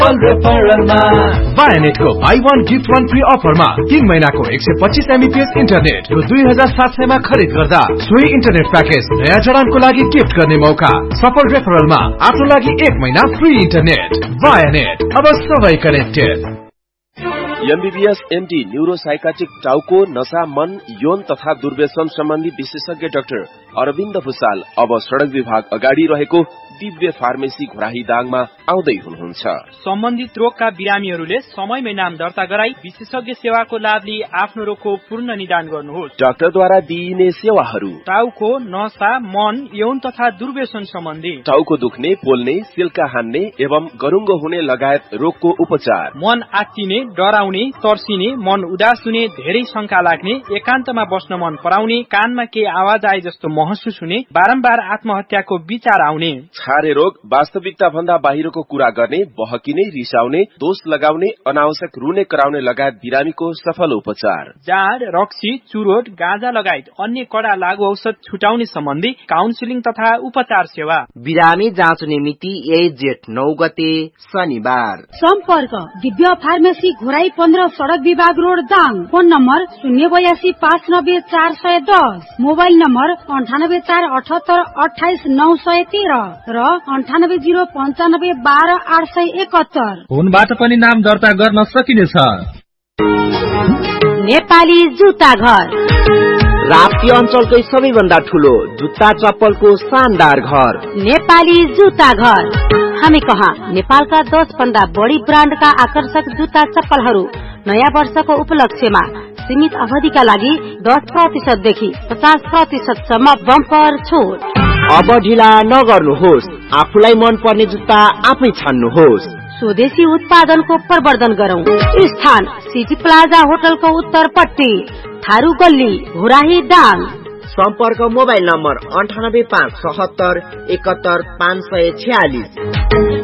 वायानेटको by 1 gift 1 free अफरमा 3 महिनाको 125 MBPS internet र 2700 मा खरिद गर्दा सोही इन्टरनेट प्याकेज नयाँ जडानको लागि गिफ्ट गर्ने मौका। सफल रेफरलमा आफ्नो लागि 1 महिना फ्री इन्टरनेट। वायानेट, अब सबै कनेक्टेड। MBBS MD न्यूरोसाइकाट्रिक टाउको, नशा, मन, यौन तथा दुर्व्यसन सम्बन्धी विशेषज्ञ डाक्टर अरविन्द भुसाल अब सड़क विभाग अगाडि रहेको दिव्य फार्मेसी घोराही दाङमा आउँदै हुनुहुन्छ। सम्बन्धित रोगका बिरामीहरूले समयमै नाम दर्ता गराई विशेषज्ञ सेवाको लाभ लिई आफ्नो रोगको पूर्ण निदान गर्नुहोस्। डाक्टरद्वारा दिइने सेवाहरू: टाउको, नशा, मन, यौन तथा दुर्व्यसन सम्बन्धी, टाउको दुख्ने, पोल्ने, सिल्का हान्ने एवं गरुङ्गो हुने लगायत रोगको उपचार, मन आत्तिने, डराउने, तर्सिने, मन उदास हुने, धेरै शंका लाग्ने, एकान्तमा बस्न मन पराउने, कानमा केही आवाज आए जस्तो महसुस हुने, बारम्बार आत्महत्याको विचार आउने, छारे रोग, वास्तविकता भन्दा बाहिरको कुरा गर्ने, बहकिने, रिसाउने, दोष लगाउने, अनावश्यक रुने कराउने लगायत बिरामीको सफल उपचार, जाड, रक्सी, चुरोट, गाँजा लगायत अन्य कडा लागू औषध छुटाउने सम्बन्धी काउन्सिलिङ तथा उपचार सेवा। बिरामी जाँच्ने मिति 1 जेठ 9 गते शनिबार। सम्पर्क दिव्य फार्मेसी घोराई 15 सड़क विभाग road Dang. Phone number 082 590 410, mobile number 98 478 28 913 र 98 095 12 871। फोनबाट पनि नाम दर्ता गर्न सकिनेछ। नेपाली जुत्ता घर, राप्ती अञ्चलकै सबैभन्दा ठूलो जुत्ता चप्पलको शानदार घर नेपाली जुत्ता घर। हामी कहाँ नेपालका 10 भन्दा बढी ब्रान्डका आकर्षक जुत्ता चप्पलहरू नयाँ वर्षको उपलक्ष्यमा सीमित अवधिका लागि 10% देखि 50% सम्म बम्पर छुट। अब ढिला नगर्नुहोस्, आफूलाई मन पर्ने जुत्ता आफै छान्नुहोस्। स्वदेशी उत्पादनको प्रवर्धन गरौं। स्थान सिटी प्लाजा होटलको उत्तरपट्टि, थारू गल्ली, घोराही दाङ। सम्पर्क मोबाइल नम्बर 98 577 71 546।